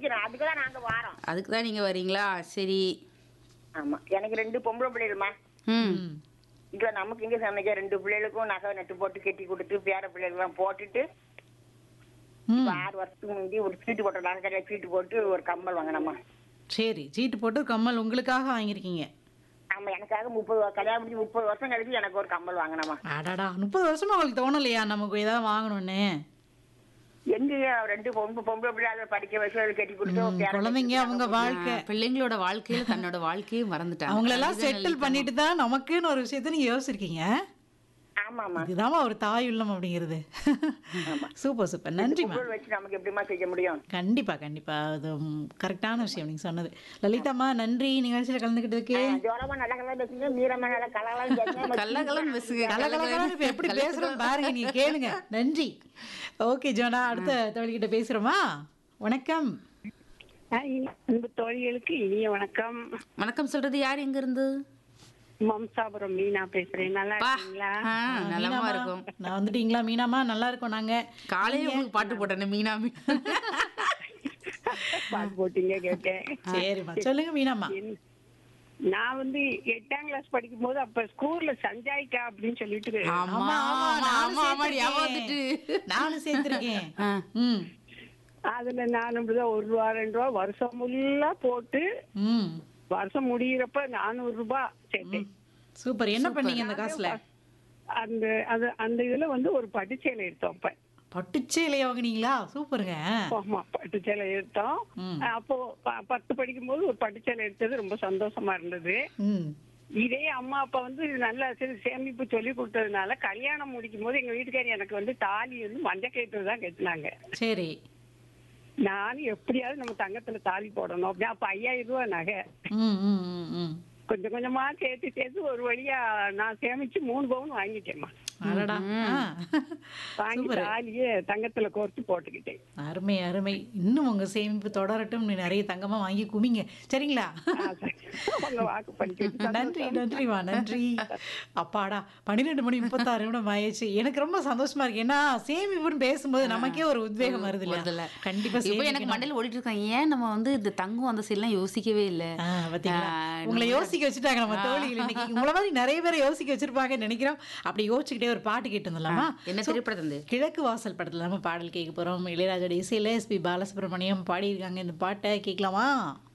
முடிக்கணும். அதுக்கு தான் நாங்க வாரோம். அதுக்கு தான் நீங்க வரீங்களா? சரி. ஆமா. எனக்கு 2 பொம்பளை பிள்ளைகளுமா. ம். ம். இங்க நமக்கு இங்க சமைக்க 2 பிள்ளைகளுக்கும் நகை நட்டு போட்டு கட்டி கொடுத்து பேர பிள்ளைகளுக்கெல்லாம் போட்டுட்டு ம். 6 வருஷத்துக்கு முந்தி ஒரு சீட்டு போட்டோம். நகை கடையில சீட்டு போட்டு ஒரு கம்மல் வாங்கினோமா. சரி, சீட்டு போட்டு கம்மல் உங்களுக்காக வாங்கியிருக்கீங்க. ஆமா, எனக்காக 30 கல்யாணம் முடிஞ்சு 30 வருஷம் கழிச்சு எனக்கு ஒரு கம்மல் வாங்கினோமா. அடடா 30 வருஷமா உங்களுக்கு தோணலையா நமக்கு ஏதாவது வாங்கணும்னு? எங்க 2 பொம்பளை பிள்ளை படிக்க வச்சு கட்டி கொடுத்து குழந்தைங்க அவங்க வாழ்க்கை பிள்ளைங்களோட வாழ்க்கையில தன்னோட வாழ்க்கையை மறந்துட்டாங்க. அவங்களெல்லாம் அதுதான் செட்டில் லலிதா. பண்ணிட்டு தான் நமக்குன்னு ஒரு விஷயத்த நீங்க யோசிச்சிருக்கீங்க. ஆமா ஆமா. இதுதாம்மா ஒரு தாய் உள்ளம் அப்படிங்கிறது. சூப்பர் சூப்பர், நன்றிம்மா. பொருள் வச்சு நமக்கு எப்படிமா செய்ய முடியும்? கண்டிப்பா கண்டிப்பா, அது கரெக்டான விஷயம் நீங்க சொன்னது. லலிதாம்மா நன்றி நிகழ்ச்சியில கலந்துக்கிட்டதுக்கு. ஜோரமா நல்ல கலர் பேசுங்க, மீரமா நல்ல கலகலன்னு பேசுங்க. கல்லகலன்னு பேசுங்க. கலகலகலன்னு இப்ப எப்படி பேசுறோம் பாருங்க, நீங்க கேளுங்க. நன்றி. ஓகே ஜோனா, அடுத்த தோழிகிட்ட பேசுறோமா? வணக்கம். அன்பு தோழிகளுக்கு இனிய வணக்கம். வணக்கம் சொல்றது யார், எங்க இருந்து? மம்சாபுரம் மீனா பேசுறேன். நல்லா பா. இருக்கீங்களா? நலமா மீனாம்மா, இருக்கும். நான் வந்துட்டீங்களா மீனாமா? நல்லா இருக்கோம் நாங்க. காலையில உங்களுக்கு பாட்டு போட்டேன் மீனா. பாட்டு போட்டீங்க கேட்டேன். சரிம்மா சொல்லுங்க மீனாம்மா. நான் வந்து 8ஆம் கிளாஸ் படிக்கும் போது அப்ப ஸ்கூல்ல சஞ்சாய்க்கா அப்படின்னு சொல்லிட்டு ஆமா ஆமா, ஆமா நானும் ஆமா சேர்த்திருக்கேன். நானும் சேர்த்திருக்கேன். ஆ. ம் அதுல நான் இப்படிதான் 1 ரூபா 2 ரூபா வருஷம் ஃபுல்லா போட்டு ம் வருஷம் முடியிறப்ப 400 ரூபாய் சேர்த்தேன். சூப்பர். என்ன பண்ணீங்க அந்த காசுல? அந்த அந்த இதுல வந்து ஒரு பட்டுச்சேலை எடுத்தோம். அப்ப பட்டுச்சேலைய வாங்குனீங்களா? சூப்பருங்க. ஆமா, பட்டுச்சேலை எடுத்தோம். ம். அப்போ 10 படிக்கும் போது ஒரு பட்டுச்சேலை எடுத்தது ரொம்ப சந்தோஷமா இருந்தது. ம் இதே அம்மா அப்பா வந்து நல்லா சேமிப்பு சொல்லி கொடுத்ததுனால கல்யாணம் முடிக்கும் போது எங்க வீட்டுக்காரி எனக்கு வந்து தாலி வந்து மஞ்சள் கயிற்று தான் கட்டினாங்க. சரி. நானும் எப்படியாவது நம்ம தங்கத்துல தாலி போடணும் அப்படியே. அப்ப 5000 ரூபாய் நகை ம் ம் ம் ம் கொஞ்சம் கொஞ்சமா சேர்த்து ஒரு வழியா நான் சேமிச்சு 3 பவுன் வாங்கிட்டேம்மா. அடடா. ஆ. வாங்கி சூப்பர். தாலியே தங்கத்துல கோர்த்து போட்டுக்கிட்டேன். அருமை அருமை. இன்னும் உங்க சேமிப்பு தொடரட்டும். நிறைய தங்கமா வாங்கி குமிங்க, சரிங்களா? அவங்க வாக்கு பண்ணிட்டு நன்றி நன்றிமா, நன்றி. அப்பாடா 12:36 ஆயிடுச்சு. எனக்கு ரொம்ப சந்தோஷமா இருக்கு. ஏன்னா சேமிப்புன்னு பேசும்போது நமக்கே ஒரு உத்வேகம் வருது இல்ல? கண்டிப்பா இப்போ எனக்கு சேமிக்கணும். மண்டையில ஓடிட்டு இருக்காங்க, ஏன் நம்ம வந்து இந்த தங்கம் அந்த சைட்லாம் யோசிக்கவே இல்லை. பாத்தீங்களா, உங்களை யோசிக்க வச்சுட்டாங்க நம்ம தோழிகள். இன்னைக்கு உங்களை மாதிரி நிறைய பேரை யோசிக்க வச்சிருப்பாங்கன்னு நினைக்கிறோம். அப்படி யோசிச்சுக்கிட்டே ஒரு பாட்டு கேட்டு வந்துடலாமா? என்ன திரைப்படத்து? கிழக்கு வாசல் படத்துல நம்ம பாடல் கேட்க போறோம். இளையராஜோட இசையில எஸ்பி பாலசுப்ரமணியம் பாடியிருக்காங்க. இந்த பாட்டை கேட்கலாமா?